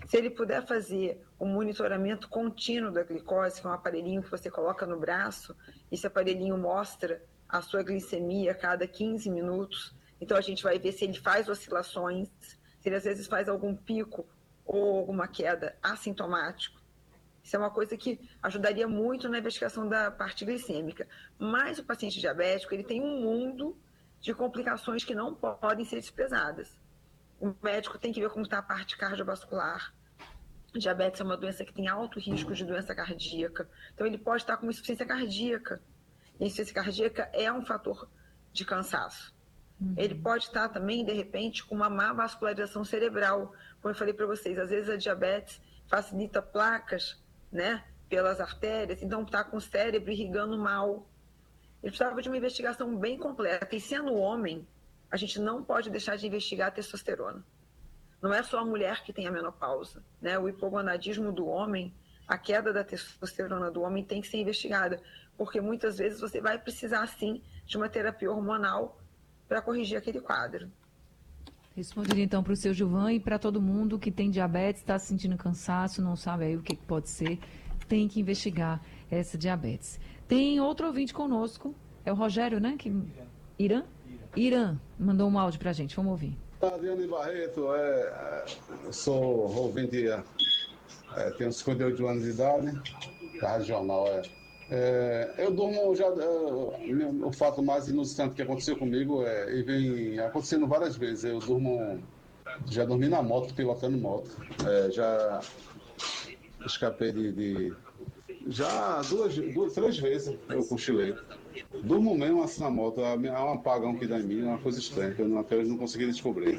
Se ele puder fazer um monitoramento contínuo da glicose, que é um aparelhinho que você coloca no braço, esse aparelhinho mostra a sua glicemia a cada 15 minutos, então a gente vai ver se ele faz oscilações, se ele às vezes faz algum pico ou alguma queda assintomático. Isso é uma coisa que ajudaria muito na investigação da parte glicêmica. Mas o paciente diabético, ele tem um mundo de complicações que não podem ser desprezadas. O médico tem que ver como está a parte cardiovascular. Diabetes é uma doença que tem alto risco de doença cardíaca. Então, ele pode estar com insuficiência cardíaca. E a insuficiência cardíaca é um fator de cansaço. Ele pode estar também, de repente, com uma má vascularização cerebral. Como eu falei para vocês, às vezes a diabetes facilita placas, né, pelas artérias, então está com o cérebro irrigando mal. Ele precisava de uma investigação bem completa. E sendo homem, a gente não pode deixar de investigar a testosterona. Não é só a mulher que tem a menopausa, né? O hipogonadismo do homem, a queda da testosterona do homem tem que ser investigada, porque muitas vezes você vai precisar, sim, de uma terapia hormonal para corrigir aquele quadro. Responderia então para o seu Gilvan e para todo mundo que tem diabetes, está se sentindo cansaço, não sabe aí o que pode ser, tem que investigar essa diabetes. Tem outro ouvinte conosco, é o Rogério, né? Irã? Irã mandou um áudio para a gente, vamos ouvir. Adriano Barreto, eu sou ouvinte, tenho 58 anos de idade, da regional. Eu durmo já, o fato mais inusitante que aconteceu comigo e vem acontecendo várias vezes. Eu já dormi na moto, pilotando moto, já escapei já três vezes eu cochilei. Durmo mesmo assim na moto, há um apagão que dá em mim, é uma coisa estranha, que eu até hoje não consegui descobrir.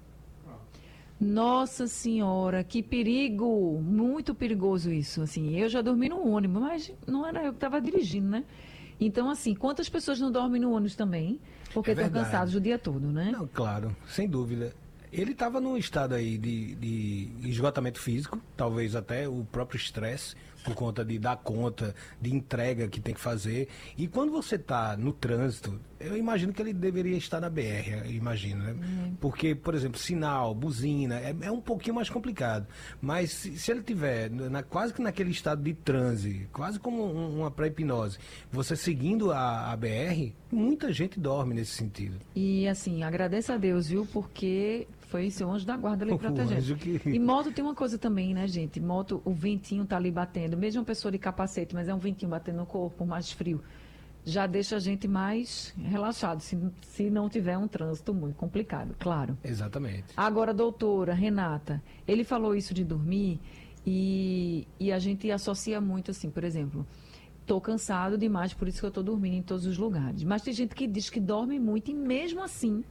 Nossa Senhora, que perigo! Muito perigoso isso, assim. Eu já dormi no ônibus, mas não era eu que estava dirigindo, né? Então, assim, quantas pessoas não dormem no ônibus também? Porque estão cansados o dia todo, né? Não, claro, sem dúvida. Ele estava num estado aí de esgotamento físico, talvez até o próprio estresse, por conta de dar conta, de entrega que tem que fazer. E quando você está no trânsito, eu imagino que ele deveria estar na BR, eu imagino, né? Porque, por exemplo, sinal, buzina, é um pouquinho mais complicado. Mas se ele tiver quase que naquele estado de transe, quase como uma pré-hipnose, você seguindo a BR, muita gente dorme nesse sentido. E assim, agradeça a Deus, viu? Porque foi seu anjo da guarda ali protegendo. E moto tem uma coisa também, né, gente? Moto, o ventinho tá ali batendo. Mesmo uma pessoa de capacete, mas é um ventinho batendo no corpo, mais frio. Já deixa a gente mais relaxado, se não tiver um trânsito muito complicado, claro. Exatamente. Agora, doutora Renata, ele falou isso de dormir e a gente associa muito assim, por exemplo, estou cansado demais, por isso que eu estou dormindo em todos os lugares. Mas tem gente que diz que dorme muito e mesmo assim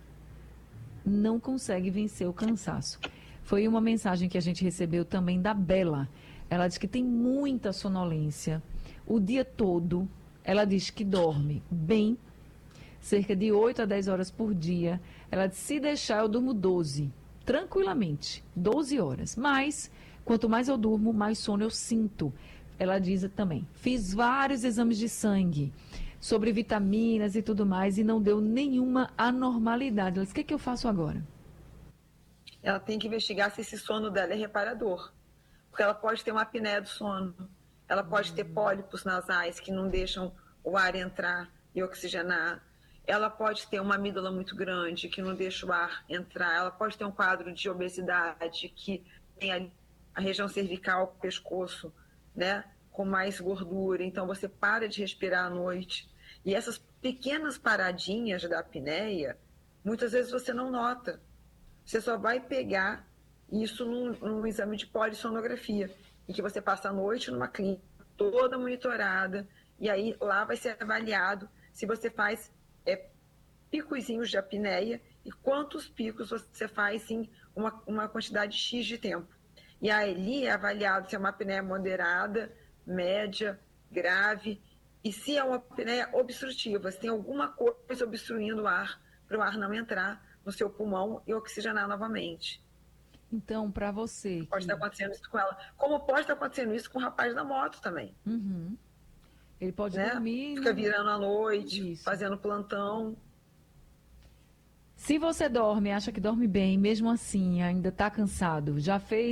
não consegue vencer o cansaço. Foi uma mensagem que a gente recebeu também da Bela. Ela diz que tem muita sonolência o dia todo. Ela diz que dorme bem, cerca de 8 a 10 horas por dia. Ela diz, se deixar, eu durmo 12, tranquilamente, 12 horas. Mas, quanto mais eu durmo, mais sono eu sinto. Ela diz também, fiz vários exames de sangue sobre vitaminas e tudo mais e não deu nenhuma anormalidade. Ela diz, o que eu faço agora? Ela tem que investigar se esse sono dela é reparador, porque ela pode ter uma apneia do sono, ela pode ter pólipos nasais que não deixam o ar entrar e oxigenar, ela pode ter uma amígdala muito grande que não deixa o ar entrar, ela pode ter um quadro de obesidade que tem a região cervical, pescoço, né, com mais gordura, então você para de respirar à noite. E essas pequenas paradinhas da apneia, muitas vezes você não nota. Você só vai pegar isso num exame de polissonografia, em que você passa a noite numa clínica toda monitorada, e aí lá vai ser avaliado se você faz picozinhos de apneia e quantos picos você faz em uma quantidade X de tempo. E aí é avaliado se é uma apneia moderada, média, grave, e se é uma apneia obstrutiva, se tem alguma coisa obstruindo o ar, para o ar não entrar no seu pulmão e oxigenar novamente. Então, para você... Pode estar acontecendo isso com ela. Como pode estar acontecendo isso com o rapaz da moto também. Uhum. Ele pode dormir... Fica virando à noite, fazendo plantão. Se você dorme, acha que dorme bem, mesmo assim ainda está cansado, já fez